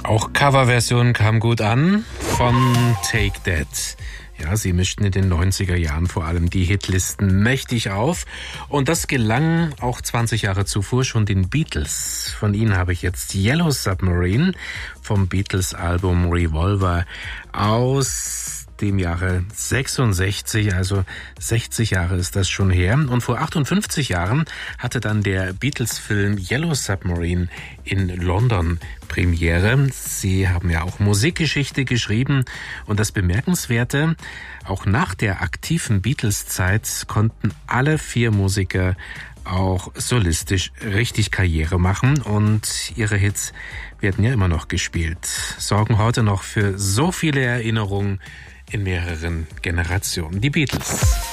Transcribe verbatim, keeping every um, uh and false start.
Auch Coverversion kam gut an von Take That. Ja, sie mischten in den neunziger Jahren vor allem die Hitlisten mächtig auf. Und das gelang auch zwanzig Jahre zuvor schon den Beatles. Von ihnen habe ich jetzt Yellow Submarine vom Beatles-Album Revolver aus dem Jahre sechsundsechzig, also sechzig Jahre ist das schon her. Und vor achtundfünfzig Jahren hatte dann der Beatles-Film Yellow Submarine in London Premiere. Sie haben ja auch Musikgeschichte geschrieben. Und das Bemerkenswerte, auch nach der aktiven Beatles-Zeit konnten alle vier Musiker auch solistisch richtig Karriere machen. Und ihre Hits werden ja immer noch gespielt, sorgen heute noch für so viele Erinnerungen in mehreren Generationen. Die Beatles.